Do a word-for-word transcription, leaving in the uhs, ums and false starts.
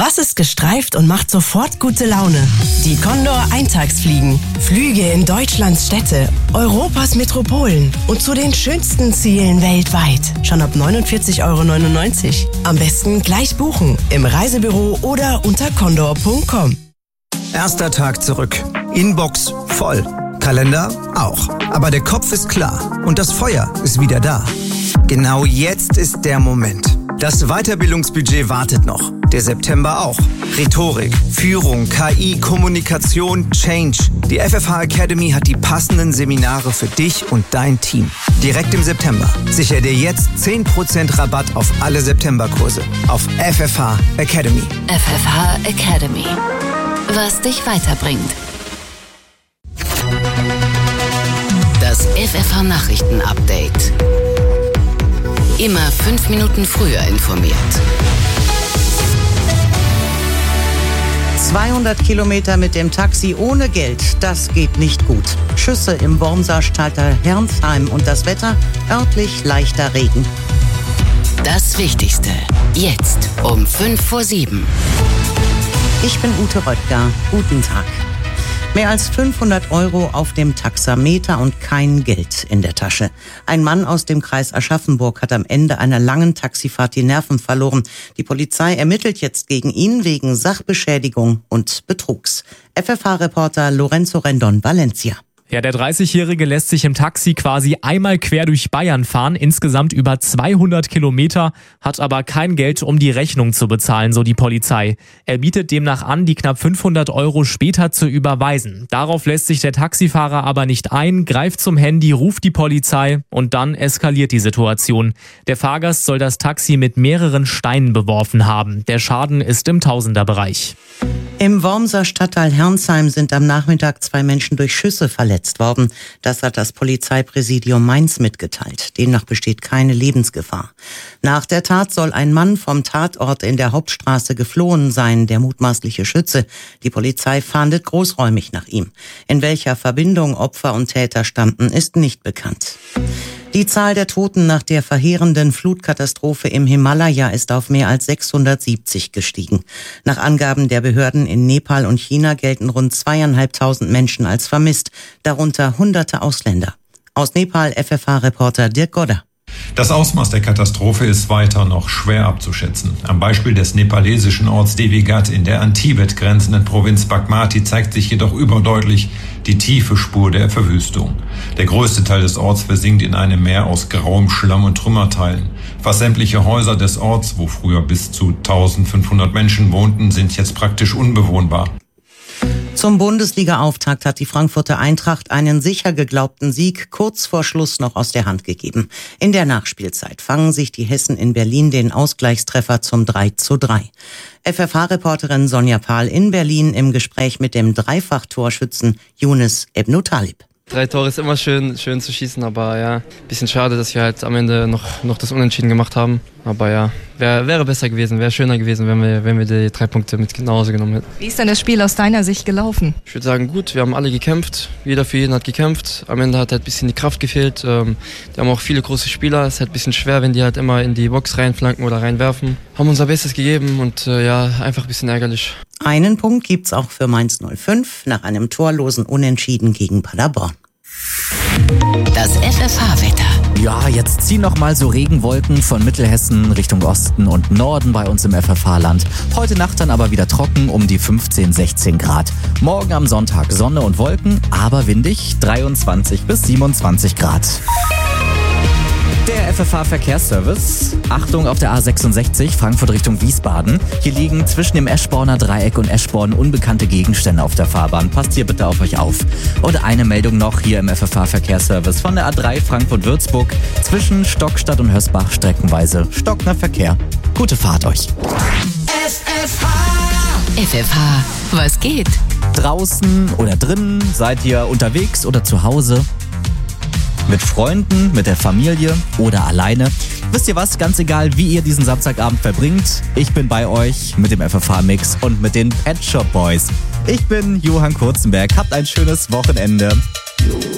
Was ist gestreift und macht sofort gute Laune? Die Condor Eintagsfliegen. Flüge in Deutschlands Städte, Europas Metropolen und zu den schönsten Zielen weltweit. Schon ab neunundvierzig Euro neunundneunzig. Am besten gleich buchen, im Reisebüro oder unter condor punkt com. Erster Tag zurück. Inbox voll. Kalender auch. Aber der Kopf ist klar und das Feuer ist wieder da. Genau jetzt ist der Moment. Das Weiterbildungsbudget wartet noch. Der September auch. Rhetorik, Führung, K I, Kommunikation, Change. Die F F H Academy hat die passenden Seminare für dich und dein Team. Direkt im September. Sicher dir jetzt zehn Prozent Rabatt auf alle Septemberkurse. Auf F F H Academy. F F H Academy. Was dich weiterbringt. Das F F H Nachrichten-Update. Immer fünf Minuten früher informiert. zweihundert Kilometer mit dem Taxi ohne Geld, das geht nicht gut. Schüsse im Wormser Stadtteil Herrnsheim und das Wetter, örtlich leichter Regen. Das Wichtigste, jetzt um fünf vor sieben. Ich bin Ute Röttger, guten Tag. Mehr als fünfhundert Euro auf dem Taxameter und kein Geld in der Tasche. Ein Mann aus dem Kreis Aschaffenburg hat am Ende einer langen Taxifahrt die Nerven verloren. Die Polizei ermittelt jetzt gegen ihn wegen Sachbeschädigung und Betrugs. F F H-Reporter Lorenzo Rendon, Valencia. Ja, der dreißigjährige lässt sich im Taxi quasi einmal quer durch Bayern fahren, insgesamt über zweihundert Kilometer, hat aber kein Geld, um die Rechnung zu bezahlen, so die Polizei. Er bietet demnach an, die knapp fünfhundert Euro später zu überweisen. Darauf lässt sich der Taxifahrer aber nicht ein, greift zum Handy, ruft die Polizei und dann eskaliert die Situation. Der Fahrgast soll das Taxi mit mehreren Steinen beworfen haben. Der Schaden ist im Tausenderbereich. Im Wormser Stadtteil Herrnsheim sind am Nachmittag zwei Menschen durch Schüsse verletzt worden. Das hat das Polizeipräsidium Mainz mitgeteilt. Demnach besteht keine Lebensgefahr. Nach der Tat soll ein Mann vom Tatort in der Hauptstraße geflohen sein, der mutmaßliche Schütze. Die Polizei fahndet großräumig nach ihm. In welcher Verbindung Opfer und Täter standen, ist nicht bekannt. Die Zahl der Toten nach der verheerenden Flutkatastrophe im Himalaya ist auf mehr als sechshundertsiebzig gestiegen. Nach Angaben der Behörden in Nepal und China gelten rund zweieinhalbtausend Menschen als vermisst, darunter hunderte Ausländer. Aus Nepal F F H-Reporter Dirk Godder. Das Ausmaß der Katastrophe ist weiter noch schwer abzuschätzen. Am Beispiel des nepalesischen Orts Devigat in der an Tibet grenzenden Provinz Bagmati zeigt sich jedoch überdeutlich die tiefe Spur der Verwüstung. Der größte Teil des Orts versinkt in einem Meer aus grauem Schlamm und Trümmerteilen. Fast sämtliche Häuser des Orts, wo früher bis zu eintausendfünfhundert Menschen wohnten, sind jetzt praktisch unbewohnbar. Zum Bundesliga-Auftakt hat die Frankfurter Eintracht einen sicher geglaubten Sieg kurz vor Schluss noch aus der Hand gegeben. In der Nachspielzeit fangen sich die Hessen in Berlin den Ausgleichstreffer zum drei zu drei. F F H-Reporterin Sonja Pahl in Berlin im Gespräch mit dem Dreifach-Torschützen Younes Ebnou-Talib. Drei Tore ist immer schön, schön zu schießen, aber ja, bisschen schade, dass wir halt am Ende noch, noch das Unentschieden gemacht haben. Aber ja, wär, wäre besser gewesen, wäre schöner gewesen, wenn wir, wenn wir die drei Punkte mit nach Hause genommen hätten. Wie ist denn das Spiel aus deiner Sicht gelaufen? Ich würde sagen, gut, wir haben alle gekämpft, jeder für jeden hat gekämpft. Am Ende hat halt ein bisschen die Kraft gefehlt. Ähm, die haben auch viele große Spieler, es ist halt ein bisschen schwer, wenn die halt immer in die Box reinflanken oder reinwerfen. Haben unser Bestes gegeben und äh, ja, einfach ein bisschen ärgerlich. Einen Punkt gibt's auch für Mainz null fünf nach einem torlosen Unentschieden gegen Paderborn. Das F F H-Wetter. Ja, jetzt ziehen noch mal so Regenwolken von Mittelhessen Richtung Osten und Norden bei uns im F F H-Land. Heute Nacht dann aber wieder trocken um die fünfzehn, sechzehn Grad. Morgen am Sonntag Sonne und Wolken, aber windig, dreiundzwanzig bis siebenundzwanzig Grad. Der F F H-Verkehrsservice. Achtung auf der A sechsundsechzig, Frankfurt Richtung Wiesbaden. Hier liegen zwischen dem Eschborner Dreieck und Eschborn unbekannte Gegenstände auf der Fahrbahn. Passt hier bitte auf euch auf. Und eine Meldung noch hier im F F H-Verkehrsservice von der A drei Frankfurt-Würzburg. Zwischen Stockstadt und Hösbach streckenweise stockender Verkehr. Gute Fahrt euch. F F H. F F H, was geht? Draußen oder drinnen, seid ihr unterwegs oder zu Hause? Mit Freunden, mit der Familie oder alleine. Wisst ihr was? Ganz egal, wie ihr diesen Samstagabend verbringt. Ich bin bei euch mit dem F F H-Mix und mit den Pet Shop Boys. Ich bin Johann Kurzenberg. Habt ein schönes Wochenende.